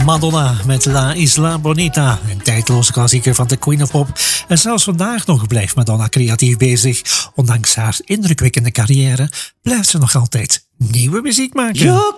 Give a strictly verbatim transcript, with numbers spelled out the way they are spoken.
Madonna met La Isla Bonita, een tijdloze klassieker van de Queen of Pop. En zelfs vandaag nog blijft Madonna creatief bezig. Ondanks haar indrukwekkende carrière blijft ze nog altijd nieuwe muziek maken. You